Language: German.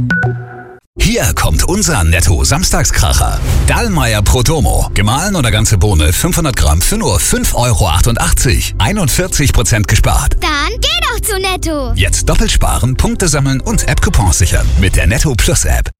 Hier kommt unser Netto-Samstagskracher. Dallmayr Prodomo. Gemahlen oder ganze Bohne 500 Gramm für nur 5,88 €. 41% gespart. Dann geh doch zu Netto. Jetzt doppelt sparen, Punkte sammeln und App-Coupons sichern mit der Netto Plus App.